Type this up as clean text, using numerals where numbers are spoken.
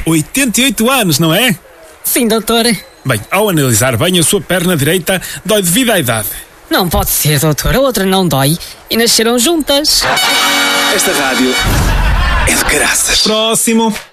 88 anos, não é? Sim, doutor. Bem, ao analisar bem, a sua perna direita dói devido à idade. Não pode ser, doutor. A outra não dói. E nasceram juntas. Esta rádio é de caraças. Próximo.